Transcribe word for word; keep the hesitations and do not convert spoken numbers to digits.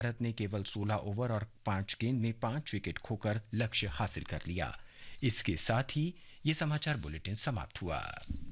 भारत ने केवल सोलह ओवर और पांच गेंद में पांच विकेट खोकर लक्ष्य हासिल कर लिया। इसके साथ ही ये समाचार बुलेटिन समाप्त हुआ।